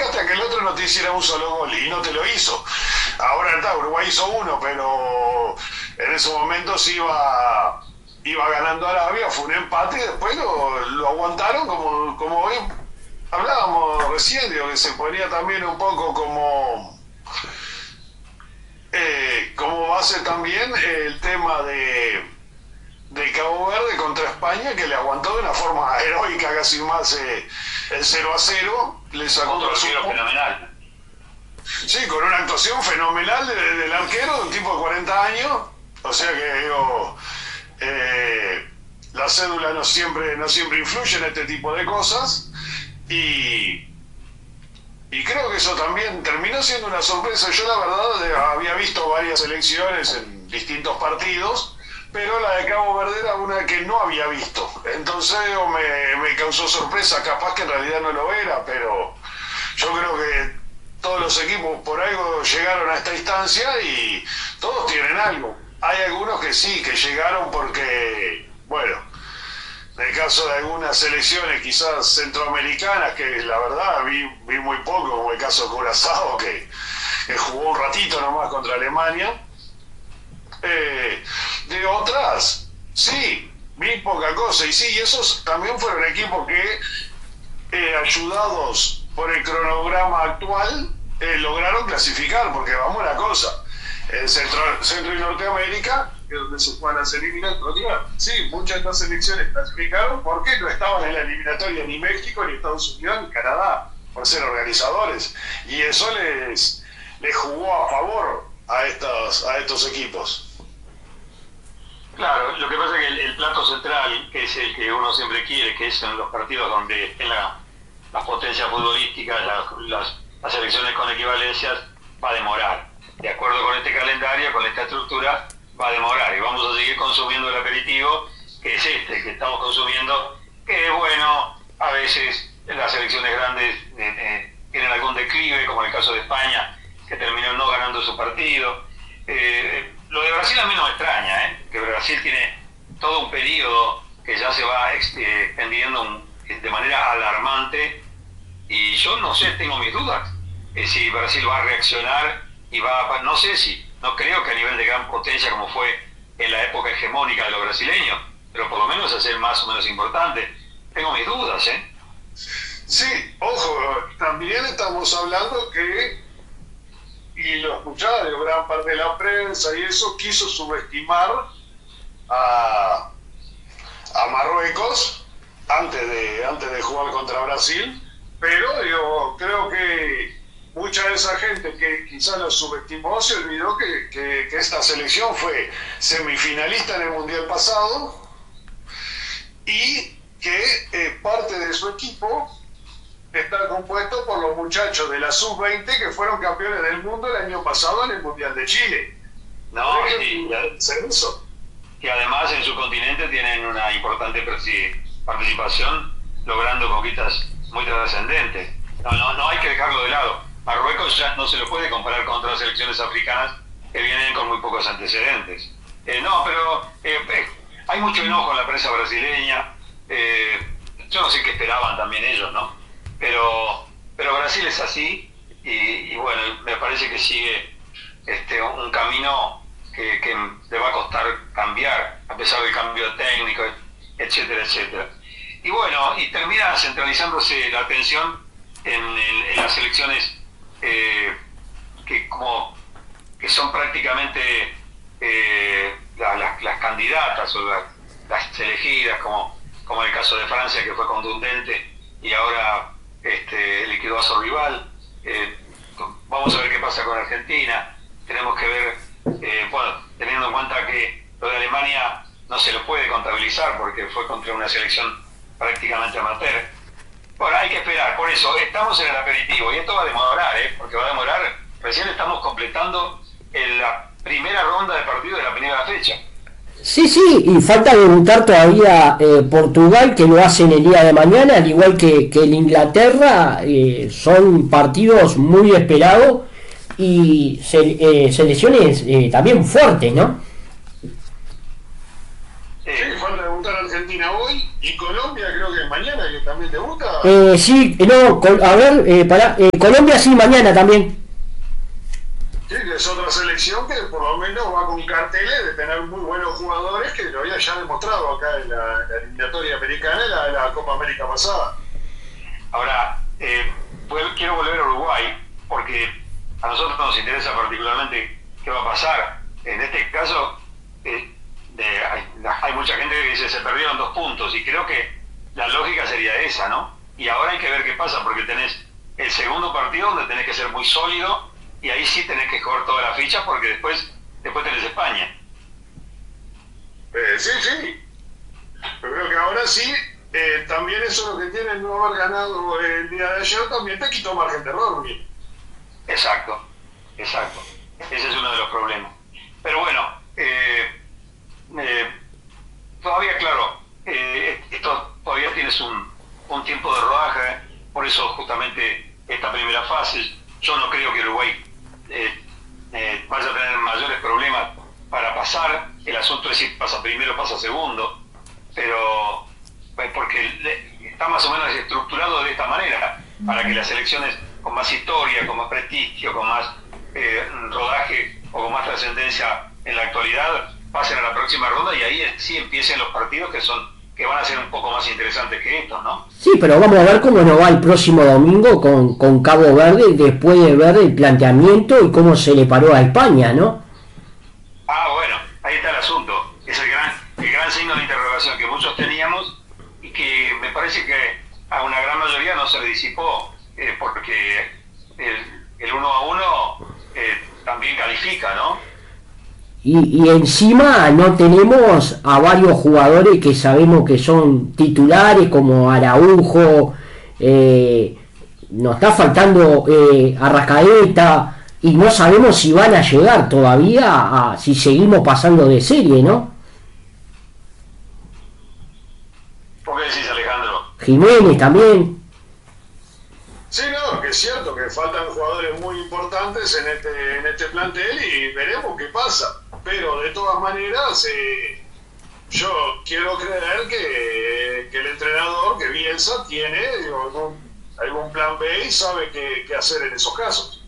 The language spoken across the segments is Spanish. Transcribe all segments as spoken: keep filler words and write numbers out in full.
clasificaste a que el otro no te hiciera un solo gol y no te lo hizo. Ahora está, Uruguay hizo uno, pero en ese momento sí iba, iba ganando Arabia, fue un empate y después lo, lo aguantaron como, como hoy hablábamos recién, digo, que se ponía también un poco como, eh, como base también el tema de, de Cabo Verde contra España, que le aguantó de una forma heroica casi más eh, el cero a cero, le sacó otro arquero fenomenal. Sí, con una actuación fenomenal de, de, del arquero, de un tipo de cuarenta años, o sea que digo, eh, la cédula no siempre, no siempre influye en este tipo de cosas. Y, y creo que eso también terminó siendo una sorpresa. Yo la verdad había visto varias elecciones en distintos partidos, pero la de Cabo Verde era una que no había visto. Entonces me, me causó sorpresa, capaz que en realidad no lo era, pero yo creo que todos los equipos por algo llegaron a esta instancia y todos tienen algo. Hay algunos que sí, que llegaron porque, bueno, en el caso de algunas selecciones quizás centroamericanas, que la verdad vi, vi muy poco, como el caso de Curazao, que, que jugó un ratito nomás contra Alemania. Eh, de otras, sí, vi poca cosa. Y sí, esos también fueron equipos que, eh, ayudados por el cronograma actual, eh, lograron clasificar, porque vamos a la cosa. En Centro, Centro y Norteamérica, que es donde se juegan las eliminatorias, sí, muchas de estas selecciones clasificaron porque no estaban en la eliminatoria ni México, ni Estados Unidos, ni Canadá, por ser organizadores. Y eso les, les jugó a favor a estos, a estos equipos. Claro, lo que pasa es que el, el plato central, que es el que uno siempre quiere, que es en los partidos donde estén la, las potencias futbolísticas, las, las, las selecciones con equivalencias, va a demorar. De acuerdo con este calendario, con esta estructura, va a demorar y vamos a seguir consumiendo el aperitivo, que es este que estamos consumiendo, que es bueno, a veces las selecciones grandes eh, eh, tienen algún declive, como en el caso de España, que terminó no ganando su partido. Eh, lo de Brasil a mí no me extraña, ¿eh? Que Brasil tiene todo un periodo que ya se va extendiendo un, de manera alarmante y yo no sé, tengo mis dudas eh, si Brasil va a reaccionar y va a, no sé si, no creo que a nivel de gran potencia como fue en la época hegemónica de los brasileños, pero por lo menos a ser más o menos importante. Tengo mis dudas, ¿eh? Sí, ojo, también estamos hablando que, y lo escuchaba de gran parte de la prensa y eso, quiso subestimar a, a Marruecos antes de, antes de jugar contra Brasil, pero yo creo que mucha de esa gente que quizás lo subestimó se olvidó que, que, que esta selección fue semifinalista en el Mundial pasado y que eh, parte de su equipo está compuesto por los muchachos de la sub veinte que fueron campeones del mundo el año pasado en el Mundial de Chile. No, sí, y además en su continente tienen una importante participación, logrando conquistas muy trascendentes. No, no, no hay que dejarlo de lado. Marruecos ya no se lo puede comparar con otras selecciones africanas que vienen con muy pocos antecedentes. Eh, no, pero eh, eh, hay mucho enojo en la prensa brasileña. Eh, yo no sé qué esperaban también ellos, ¿no? Pero, pero Brasil es así y, y bueno, me parece que sigue este, un camino que, que le va a costar cambiar, a pesar del cambio técnico, etcétera, etcétera. Y bueno, y termina centralizándose la atención en, en, en las elecciones eh, que como que son prácticamente eh, la, la, las candidatas o las, las elegidas, como, como el caso de Francia, que fue contundente y ahora este, liquidó a su rival. Eh, vamos a ver qué pasa con Argentina. Tenemos que ver, eh, bueno, teniendo en cuenta que lo de Alemania no se lo puede contabilizar porque fue contra una selección prácticamente amateur. Bueno, hay que esperar, por eso estamos en el aperitivo y esto va a demorar, ¿eh? Porque va a demorar, recién estamos completando en la primera ronda de partido de la primera fecha. Sí, sí, y falta debutar todavía eh, Portugal, que lo hace en el día de mañana, al igual que, que el Inglaterra. Eh, son partidos muy esperados y se, eh, selecciones eh, también fuertes, ¿no? Sí, falta debutar Argentina hoy Y Colombia creo que mañana que también debuta. Eh, sí, no, Col- a ver, eh, pará, eh, Colombia sí, mañana también. Sí, que es otra selección que por lo menos va con carteles de tener muy buenos jugadores que lo había ya demostrado acá en la, en la eliminatoria americana y la, la Copa América pasada. Ahora, eh, vuel- quiero volver a Uruguay porque a nosotros nos interesa particularmente qué va a pasar. En este caso, eh, de, hay, hay mucha gente que dice se perdieron dos puntos y creo que la lógica sería esa, ¿no? Y ahora hay que ver qué pasa porque tenés el segundo partido donde tenés que ser muy sólido y ahí sí tenés que jugar toda la ficha porque después, después tenés España. Eh, sí, sí. Pero creo que ahora sí, eh, también eso es lo que tiene el no haber ganado el día de ayer, también te quitó margen de error. Bien. Exacto, exacto. Ese es uno de los problemas. Pero bueno, eh, eh, todavía, claro, eh, esto todavía tienes un, un tiempo de rodaje, por eso justamente esta primera fase, yo no creo que Uruguay eh, eh, vaya a tener mayores problemas para pasar. El asunto es si pasa primero o pasa segundo, pero pues, porque le, está más o menos estructurado de esta manera, para que las elecciones con más historia, con más prestigio, con más eh, rodaje o con más trascendencia en la actualidad pasen a la próxima ronda y ahí sí empiecen los partidos que son que van a ser un poco más interesantes que estos, ¿no? Sí, pero vamos a ver cómo nos va el próximo domingo con, con Cabo Verde después de ver el planteamiento y cómo se le paró a España, ¿no? Ah, bueno, ahí está el asunto. Es el gran, el gran signo de interrogación que muchos teníamos y que me parece que a una gran mayoría no se le disipó, eh, porque el, el uno a uno eh, también califica, ¿no? Y, y encima no tenemos a varios jugadores que sabemos que son titulares como Araujo, eh, nos está faltando eh, Arrascaeta y no sabemos si van a llegar todavía a, si seguimos pasando de serie, ¿no? ¿Por qué decís, Alejandro? Jiménez también. Sí, no, que es cierto que faltan jugadores muy importantes en este, en este plantel y veremos qué pasa. Pero de todas maneras, eh, yo quiero creer que, que el entrenador, que Bielsa, tiene digo, algún, algún plan B y sabe qué, qué hacer en esos casos.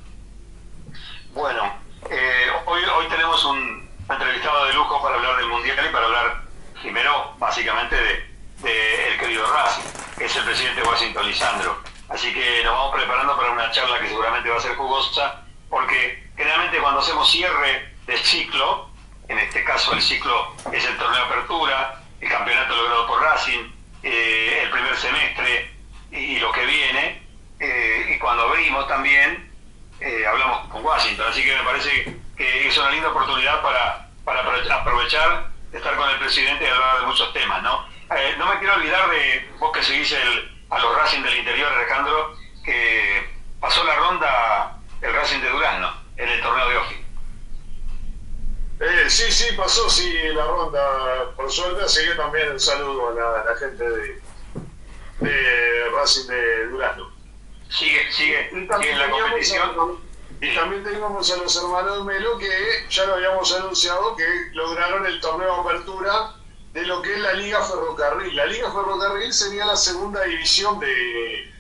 Bueno, eh, hoy, hoy tenemos un entrevistado de lujo para hablar del Mundial y para hablar primero, básicamente, de, de el querido Racing, que es el presidente Washington Lisandro. Así que nos vamos preparando para una charla que seguramente va a ser jugosa, porque generalmente cuando hacemos cierre del ciclo, en este caso el ciclo es el torneo de apertura, el campeonato logrado por Racing, eh, el primer semestre y, y lo que viene, eh, y cuando abrimos también eh, hablamos con Washington, así que me parece que es una linda oportunidad para, para aprovechar de estar con el presidente y hablar de muchos temas, ¿no? Eh, no me quiero olvidar de vos que seguís el, a los Racing del interior, Alejandro, que pasó la ronda el Racing de Durazno en el torneo de Ofi. Eh, sí, sí, pasó sí la ronda, por suerte, así que también un saludo a la, a la gente de, de Racing de Durazno. Sigue, sigue, y sigue en la competición. A, y también teníamos a los hermanos Melo que ya lo habíamos anunciado que lograron el torneo de apertura de lo que es la Liga Ferrocarril. La Liga Ferrocarril sería la segunda división de,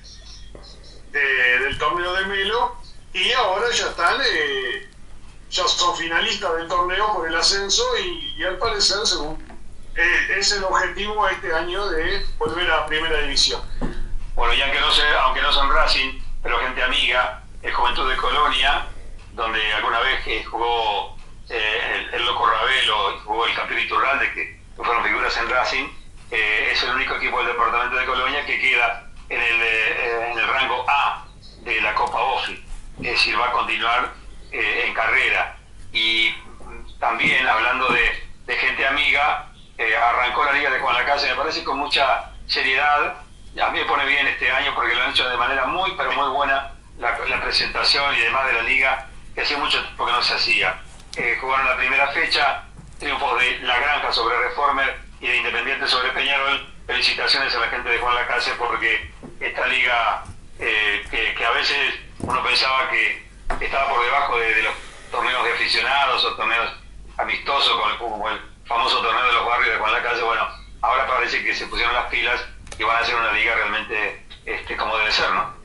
de del torneo de Melo y ahora ya están... Eh, ya son finalistas del torneo por el ascenso y, y al parecer según eh, es el objetivo este año de volver a primera división. Bueno, ya que no sé, aunque no son Racing, pero gente amiga, el Juventud de Colonia, donde alguna vez que jugó eh, el, el Loco Ravelo y jugó el campeón Iturralde, que fueron figuras en Racing, eh, es el único equipo del departamento de Colonia que queda en el, eh, en el rango A de la Copa Ofi, es decir, va a continuar Eh, en carrera. Y también hablando de, de gente amiga, eh, arrancó la Liga de Juan Lacase, me parece con mucha seriedad. A mí me pone bien este año porque lo han hecho de manera muy pero muy buena la, la presentación y demás de la Liga, que hacía mucho tiempo que no se hacía. Eh, jugaron la primera fecha, triunfos de La Granja sobre Reformer y de Independiente sobre Peñarol. Felicitaciones a la gente de Juan Lacase porque esta liga eh, que, que a veces uno pensaba que estaba por debajo de, de los torneos de aficionados o torneos amistosos como el, como el famoso torneo de los barrios de Juan Lacase. Bueno, ahora parece que se pusieron las pilas y van a hacer una liga realmente este, como debe ser, ¿no?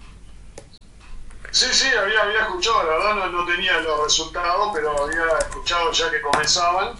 Sí, sí, había, había escuchado, la verdad no, no tenía los resultados, pero había escuchado ya que comenzaban.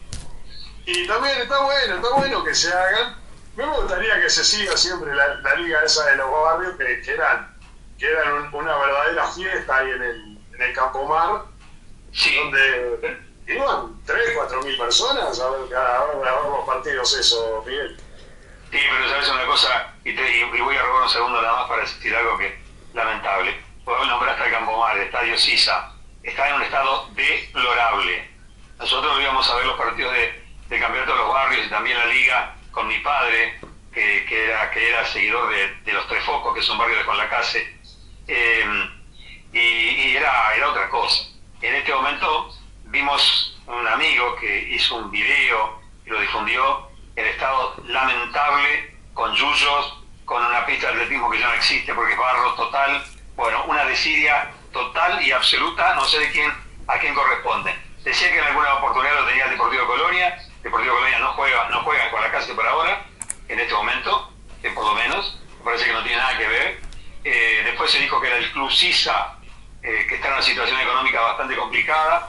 Y también está bueno, está bueno que se hagan. Me gustaría que se siga siempre la, la liga esa de los barrios, que, que eran, que eran un, una verdadera fiesta ahí en el, en el Campomar, sí. Donde iban tres, cuatro mil personas a ver, a, a ver los partidos, eso, Miguel. Sí, pero sabes una cosa, y, te, y voy a robar un segundo nada más para decir algo que lamentable. Vos nombraste al Campomar, el estadio Sisa, está en un estado deplorable. Nosotros íbamos a ver los partidos de, de campeonato de los barrios y también la liga con mi padre, que, que, era, que era seguidor de, de Los Tres Focos, que es un barrio de Conlacase, eh, y, y era, era otra cosa. En este momento vimos un amigo que hizo un video y lo difundió, el estado lamentable, con yuyos, con una pista de atletismo que ya no existe porque es barro total, bueno, una desidia total y absoluta, no sé de quién, a quién corresponde. Decía que en alguna oportunidad lo tenía el Deportivo Colonia, Deportivo Colonia no juega, no juega con la casa por ahora, en este momento, eh, por lo menos, me parece que no tiene nada que ver. Eh, después se dijo que era el Club Sisa, eh, que está en una situación económica bastante complicada.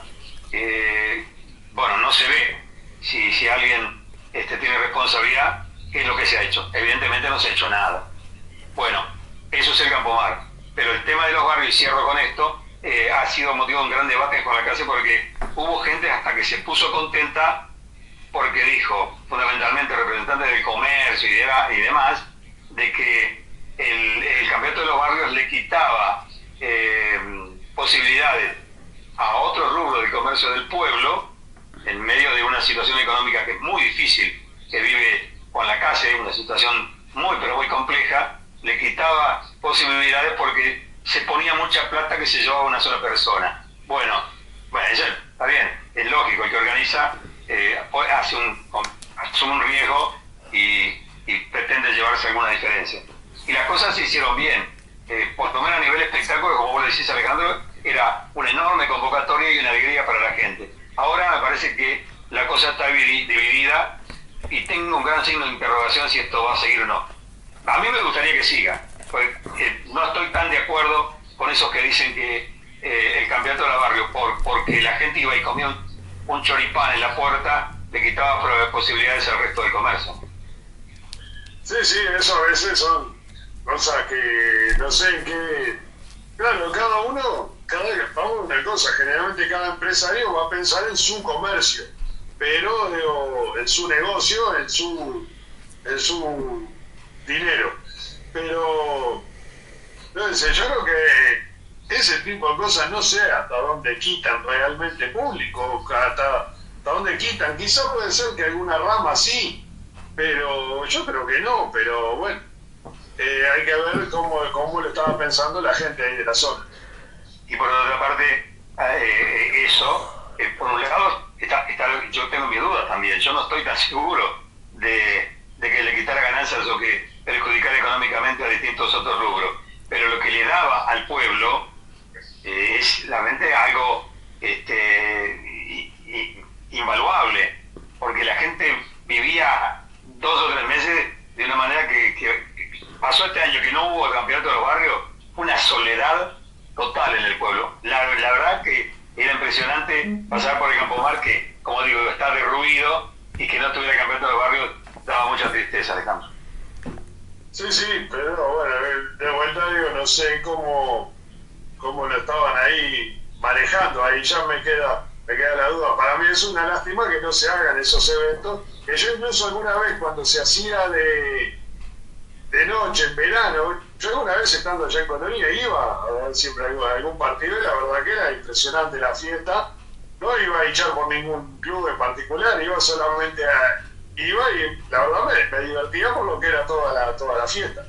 Eh, bueno, no se ve si, si alguien este, tiene responsabilidad, qué es lo que se ha hecho. Evidentemente no se ha hecho nada. Bueno, eso es el Campomar. Pero el tema de los barrios, y cierro con esto, eh, ha sido motivo de un gran debate con la clase porque hubo gente hasta que se puso contenta porque dijo, fundamentalmente representantes del comercio y, de, y demás, de que el, el campeonato de los barrios le quitaba eh, posibilidades a otros rubros del comercio del pueblo en medio de una situación económica que es muy difícil, que vive Juan Lacase, una situación muy pero muy compleja, le quitaba posibilidades porque se ponía mucha plata que se llevaba una sola persona. Bueno, bueno, eso está bien, es lógico, el que organiza eh, hace un, asume un riesgo y, y pretende llevarse alguna diferencia. Y las cosas se hicieron bien, eh, por lo menos a nivel espectáculo, como vos decís, Alejandro, era una enorme convocatoria y una alegría para la gente. Ahora me parece que la cosa está dividida y tengo un gran signo de interrogación si esto va a seguir o no. A mí me gustaría que siga, porque eh, no estoy tan de acuerdo con esos que dicen que eh, el campeonato de la barrio, por, porque la gente iba y comía un, un choripán en la puerta, le quitaba posibilidades al resto del comercio. Sí, sí, eso a veces son cosas que no sé en qué. Claro, cada uno, cada vamos a una cosa, generalmente cada empresario va a pensar en su comercio, pero digo, en su negocio, en su, en su dinero. Pero no sé, yo creo que ese tipo de cosas no sé hasta dónde quitan realmente público, hasta, hasta dónde quitan. Quizá puede ser que alguna rama sí, pero yo creo que no, pero bueno, eh, hay que ver cómo, cómo lo estaba pensando la gente ahí de la zona. Y por otra parte, eh, eso, eh, por un lado, está, está, yo tengo mi duda también, yo no estoy tan seguro de, de que le quitara ganancias o que perjudicara económicamente a distintos otros rubros, pero lo que le daba al pueblo eh, es realmente algo este, i, i, invaluable, porque la gente vivía dos o tres meses de una manera que, que pasó este año que no hubo el campeonato de los barrios, una soledad total en el pueblo. La, la verdad que era impresionante pasar por el Campomar, que, como digo, está derruido, y que no tuviera el campeonato de los barrios daba mucha tristeza, Alejandro. Sí, sí, pero bueno, de vuelta digo, no sé cómo, cómo lo estaban ahí manejando, ahí ya me queda, me queda la duda. Para mí es una lástima que no se hagan esos eventos, que yo incluso alguna vez cuando se hacía de, de noche, en verano, yo alguna vez estando allá en Colonia iba a ver siempre algún, algún partido y la verdad que era impresionante la fiesta. No iba a hinchar por ningún club en particular, iba solamente a... Iba y la verdad me, me divertía por lo que era toda la, toda la fiesta.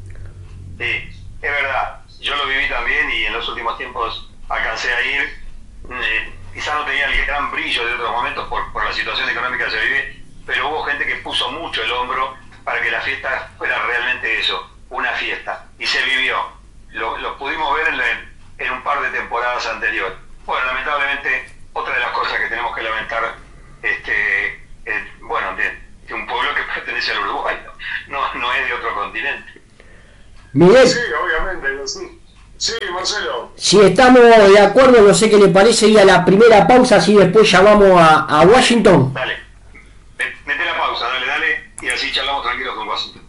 Sí, es verdad. Yo lo viví también y en los últimos tiempos alcancé a ir. Eh, quizá no tenía el gran brillo de otros momentos por, por la situación económica que se vive, pero hubo gente que puso mucho el hombro para que la fiesta fuera realmente eso, una fiesta. Y se vivió. Lo, lo pudimos ver en, la, en un par de temporadas anteriores. Bueno, lamentablemente, otra de las cosas que tenemos que lamentar, este, eh, bueno, de, de un pueblo que pertenece al Uruguay, no, no es de otro continente. Miguel. Sí, obviamente, sí. Sí, Marcelo. Si estamos de acuerdo, no sé qué le parece ir a la primera pausa, así después llamamos a, a Washington. Dale, mete la pausa, dale, dale, y así charlamos tranquilos con Washington.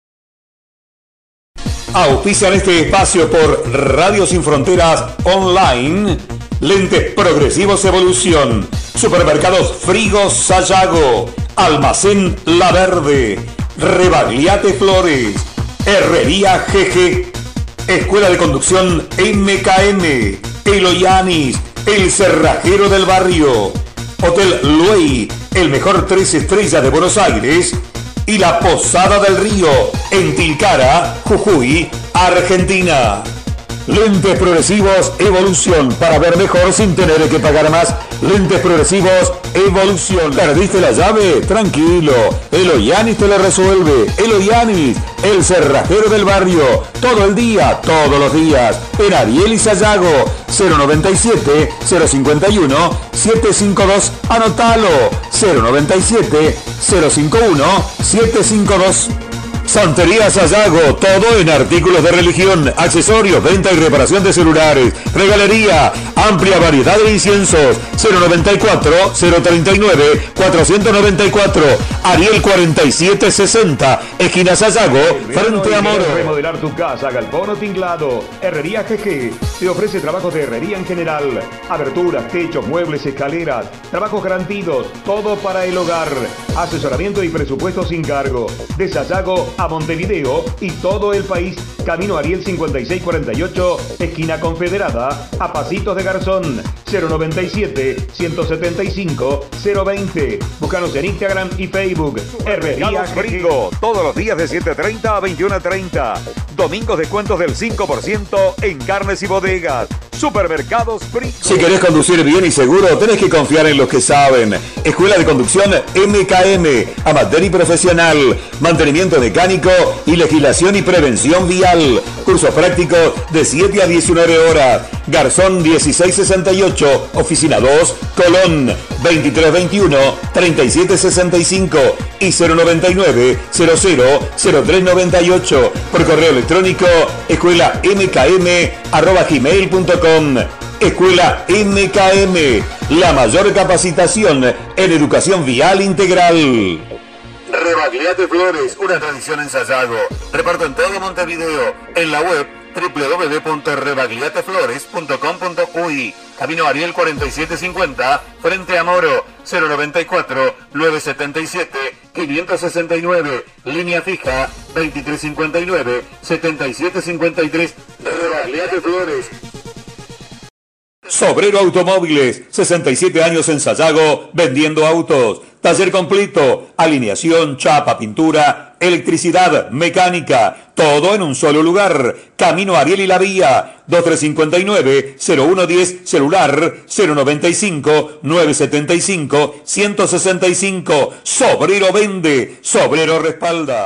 Auspician este espacio por Radio Sin Fronteras Online, Lentes Progresivos Evolución, Supermercados Frigos Sayago, Almacén La Verde, Rebagliate Flores, Herrería G G, Escuela de Conducción M K M, Eloyanis, El Cerrajero del Barrio, Hotel Luey, el mejor tres estrellas de Buenos Aires, y la Posada del Río, en Tilcara, Jujuy, Argentina. Lentes Progresivos Evolución, para ver mejor sin tener que pagar más. Lentes Progresivos Evolución. ¿Perdiste la llave? Tranquilo, Eloyanis te lo resuelve. Eloyanis, el cerrajero del barrio, todo el día, todos los días, en Ariel y Sayago. Cero noventa y siete, cero cincuenta y uno, siete cincuenta y dos, anotalo. Cero noventa y siete, cero cincuenta y uno, siete cincuenta y dos. Santería Sayago, todo en artículos de religión, accesorios, venta y reparación de celulares, regalería, amplia variedad de inciensos. Cero noventa y cuatro, cero treinta y nueve, cuatrocientos noventa y cuatro, Ariel cuarenta y siete sesenta, esquina Sayago, frente a Moro. Remodelar tu casa, galpón o tinglado. Herrería G G te ofrece trabajos de herrería en general, aberturas, techos, muebles, escaleras, trabajos garantidos, todo para el hogar. Asesoramiento y presupuesto sin cargo. De Sayago a Montevideo y todo el país. Camino Ariel cincuenta y seis cuarenta y ocho, esquina Confederada, a pasitos de Garzón. Cero noventa y siete, ciento setenta y cinco, cero veinte. Búscanos en Instagram y Facebook. Herrería Frigo, todos los días de siete treinta a veintiuno treinta. Domingos descuentos del cinco por ciento en carnes y bodegas. Supermercados Frigo. Si querés conducir bien y seguro, tenés que confiar en los que saben. Escuela de Conducción M K M, amateur y profesional, mantenimiento mecánico y legislación y prevención vial. Cursos prácticos de siete a diecinueve horas. Garzón dieciséis sesenta y ocho, Oficina dos, Colón. Veintitrés veintiuno, treinta y siete sesenta y cinco y cero noventa y nueve, cero cero, cero tres noventa y ocho. Por correo electrónico, escuela m k m arroba gmail punto com. Escuela M K M, la mayor capacitación en educación vial integral. Rebagliate Flores, una tradición en Sayago. Reparto en todo Montevideo. En la web doble u doble u doble u punto rebagliateflores punto com punto u y. Camino Ariel cuarenta y siete cincuenta, frente a Moro. Cero noventa y cuatro, novecientos setenta y siete, quinientos sesenta y nueve. Línea fija veintitrés cincuenta y nueve, setenta y siete cincuenta y tres. Rebagliate Flores. Sobrero Automóviles, sesenta y siete años en Sayago, vendiendo autos. Taller completo, alineación, chapa, pintura, electricidad, mecánica, todo en un solo lugar. Camino Ariel y la Vía, veintitrés cincuenta y nueve, cero uno diez, celular cero noventa y cinco, novecientos setenta y cinco, ciento sesenta y cinco. Sobrero vende, Sobrero respalda.